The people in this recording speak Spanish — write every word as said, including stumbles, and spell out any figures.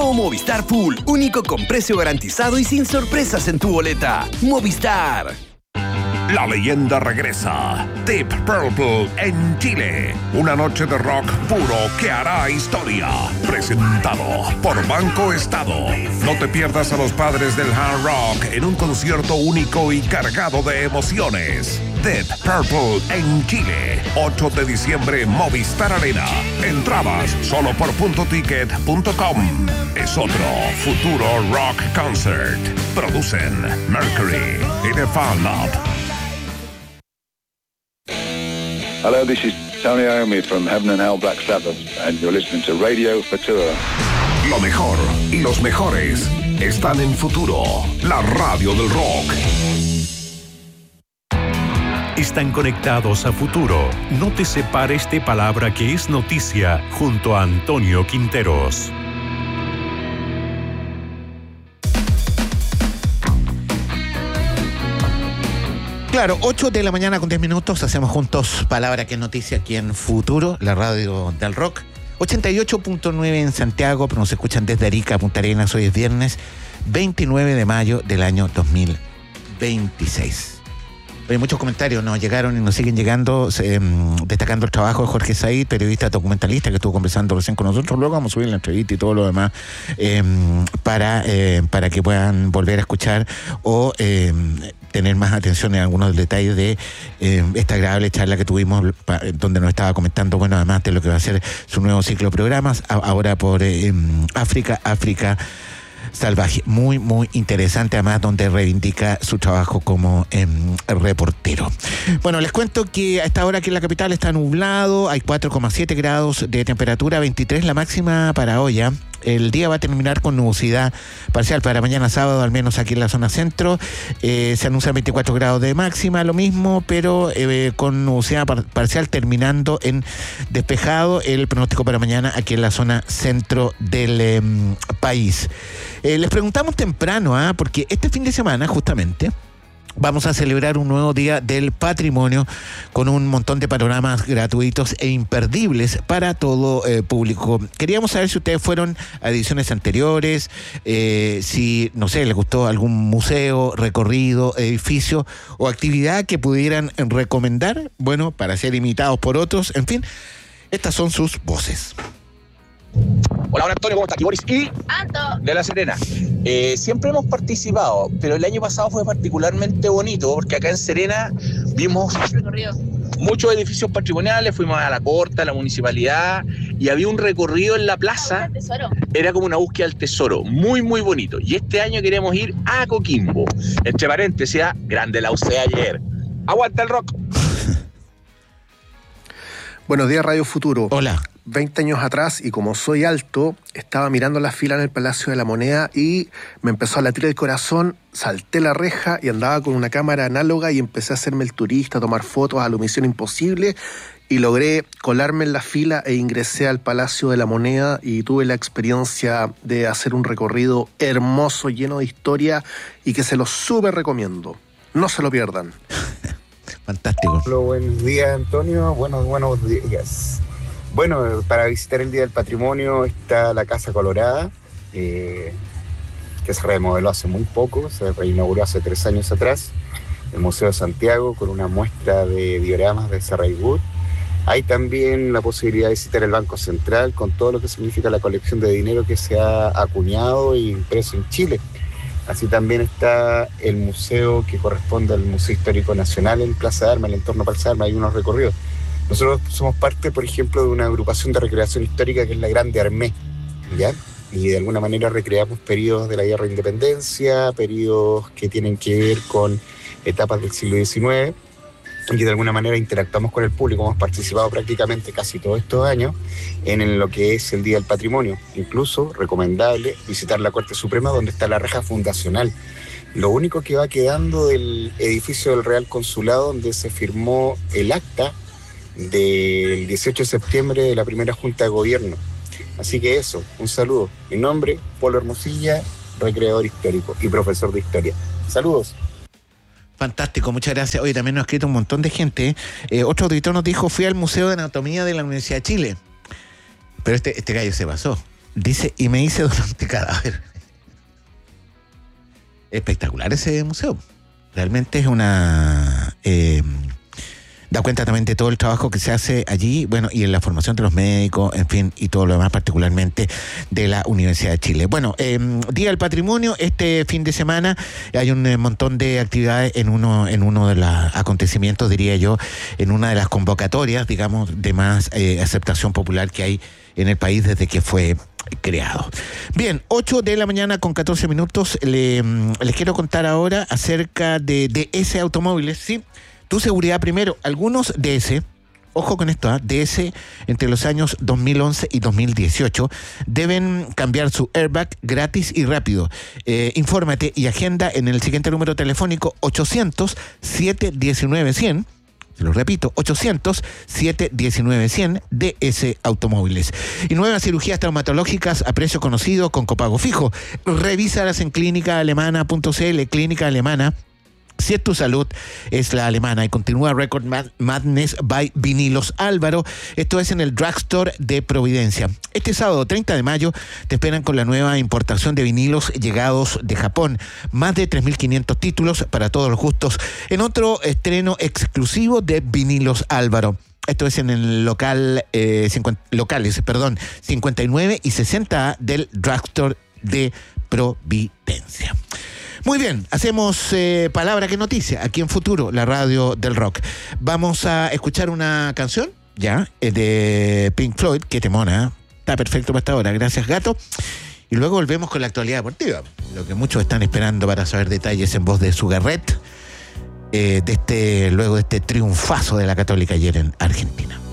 Nuevo Movistar Full, único con precio garantizado y sin sorpresas en tu boleta. Movistar. La leyenda regresa. Deep Purple en Chile. Una noche de rock puro que hará historia. Presentado por Banco Estado. No te pierdas a los padres del hard rock en un concierto único y cargado de emociones. Deep Purple en Chile. ocho de diciembre, Movistar Arena. Entradas solo por punto ticket punto com. Es otro futuro rock concert. Producen Mercury y The Fan Lab. Hello, this is Tony Iommi from Heaven and Hell Black Sabbath, and you're listening to Radio Futura. Lo mejor y los mejores están en Futuro, la radio del rock. Están conectados a Futuro. No te separes de palabra que es noticia junto a Antonio Quinteros. Claro, ocho de la mañana con diez minutos, hacemos juntos Palabra que es noticia aquí en Futuro, la radio del rock. ochenta y ocho punto nueve en Santiago, pero nos escuchan desde Arica, Punta Arenas. Hoy es viernes veintinueve de mayo del año dos mil veintiséis. Hay muchos comentarios, nos llegaron y nos siguen llegando, eh, destacando el trabajo de Jorge Said, periodista documentalista que estuvo conversando recién con nosotros. Luego vamos a subir la entrevista y todo lo demás eh, para, eh, para que puedan volver a escuchar o eh, tener más atención en algunos detalles de eh, esta agradable charla que tuvimos, pa, donde nos estaba comentando, bueno, además de lo que va a ser su nuevo ciclo de programas, a, ahora por eh, África, África Salvaje. Muy, muy interesante, además, donde reivindica su trabajo como eh, reportero. Bueno, les cuento que a esta hora aquí en la capital está nublado, hay cuatro coma siete grados de temperatura, veintitrés la máxima para hoy, ¿eh? El día va a terminar con nubosidad parcial para mañana sábado, al menos aquí en la zona centro. Eh, se anuncian veinticuatro grados de máxima, lo mismo, pero eh, con nubosidad par- parcial terminando en despejado el pronóstico para mañana aquí en la zona centro del eh, país. Eh, les preguntamos temprano, ¿eh? porque este fin de semana justamente vamos a celebrar un nuevo Día del Patrimonio con un montón de panoramas gratuitos e imperdibles para todo eh, público. Queríamos saber si ustedes fueron a ediciones anteriores, eh, si, no sé, les gustó algún museo, recorrido, edificio o actividad que pudieran recomendar, bueno, para ser imitados por otros. En fin, estas son sus voces. Hola, hola Antonio, ¿cómo estás? Aquí Boris y Anto de La Serena. Eh, siempre hemos participado, pero el año pasado fue particularmente bonito porque acá en Serena vimos recorrido. muchos edificios patrimoniales, fuimos a la Corte, a la municipalidad y había un recorrido en la plaza. Tesoro. Era como una búsqueda del tesoro, muy muy bonito. Y este año queremos ir a Coquimbo. Entre paréntesis, grande la usé ayer. ¡Aguanta el rock! Buenos días, Radio Futuro. Hola. veinte años atrás, y como soy alto, estaba mirando la fila en el Palacio de la Moneda y me empezó a latir el corazón, salté la reja y andaba con una cámara análoga y empecé a hacerme el turista, a tomar fotos a lo Misión Imposible y logré colarme en la fila e ingresé al Palacio de la Moneda y tuve la experiencia de hacer un recorrido hermoso, lleno de historia y que se lo súper recomiendo. No se lo pierdan. Fantástico. Hola, buenos días, Antonio. Buenos, buenos días. Bueno, para visitar el Día del Patrimonio está la Casa Colorada, eh, que se remodeló hace muy poco, se reinauguró hace tres años atrás. El Museo de Santiago con una muestra de dioramas de Serraywood. Hay también la posibilidad de visitar el Banco Central con todo lo que significa la colección de dinero que se ha acuñado e impreso en Chile. Así también está el museo que corresponde al Museo Histórico Nacional en Plaza de Armas, el entorno de Plaza de Armas, hay unos recorridos. Nosotros somos parte, por ejemplo, de una agrupación de recreación histórica que es la Grande Armée, ¿ya? Y de alguna manera recreamos periodos de la Guerra de Independencia, periodos que tienen que ver con etapas del siglo diecinueve, y que de alguna manera interactuamos con el público. Hemos participado prácticamente casi todos estos años en lo que es el Día del Patrimonio. Incluso recomendable visitar la Corte Suprema, donde está la reja fundacional. Lo único que va quedando del edificio del Real Consulado, donde se firmó el acta del dieciocho de septiembre de la primera Junta de Gobierno. Así que eso, un saludo. Mi nombre, Polo Hermosilla, recreador histórico y profesor de historia. Saludos. Fantástico, muchas gracias. Oye, también nos ha escrito un montón de gente. Eh, otro auditor nos dijo, fui al Museo de Anatomía de la Universidad de Chile. Pero este, este gallo se pasó. Dice, y me hice donante cadáver. Espectacular ese museo. Realmente es una... Eh, da cuenta también de todo el trabajo que se hace allí, bueno, y en la formación de los médicos, en fin, y todo lo demás, particularmente de la Universidad de Chile. Bueno, eh, Día del Patrimonio, este fin de semana hay un eh, montón de actividades en uno, en uno de los acontecimientos, diría yo, en una de las convocatorias, digamos, de más eh, aceptación popular que hay en el país desde que fue creado. Bien, ocho de la mañana con catorce minutos, le, les quiero contar ahora acerca de D S Automóviles, ¿sí? Tu seguridad primero. Algunos D S, ojo con esto, ¿eh? D S entre los años dos mil once y dos mil dieciocho deben cambiar su airbag gratis y rápido. Eh, infórmate y agenda en el siguiente número telefónico ochocientos, siete diecinueve, cien. Se lo repito, ochocientos, siete diecinueve, cien, D S Automóviles. Y nuevas cirugías traumatológicas a precio conocido con copago fijo. Revísalas en clínica alemana punto c l, Clínica Alemana. Si es tu salud, es la alemana. Y continúa Record Madness by Vinilos Álvaro. Esto es en el Drugstore de Providencia. Este sábado treinta de mayo te esperan con la nueva importación de vinilos llegados de Japón. Más de tres mil quinientos títulos para todos los gustos. En otro estreno exclusivo de Vinilos Álvaro. Esto es en el local, eh, cincuenta, locales, perdón, cincuenta y nueve y sesenta A del Drugstore de Providencia. Muy bien, hacemos eh, Palabra que Noticia aquí en Futuro, la radio del rock. Vamos a escuchar una canción, ya, eh, de Pink Floyd, que te mona, está perfecto para esta hora, gracias gato. Y luego volvemos con la actualidad deportiva, lo que muchos están esperando para saber detalles en voz de Sugarret, eh, de este, luego de este triunfazo de la Católica ayer en Argentina.